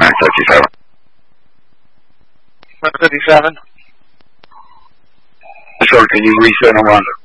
9:57. 9:57. Sir, can you reset them on the